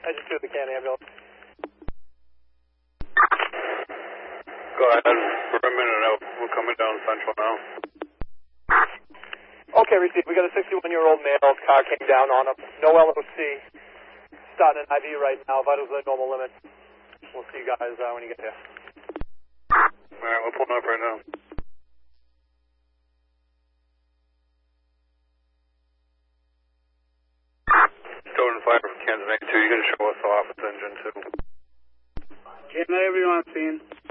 Engine 2 of the can ambulance. Go ahead. We're a minute out. We're coming down Central now. Okay, received. We got a 61-year-old male. Car came down on him. No LOC. Starting an IV right now. Vitals within normal limits. We'll see you guys when you get here. All right, we're pulling up right now. Stolen fire from Kansas 92. You got to show us the office engine too. Can I have you on scene?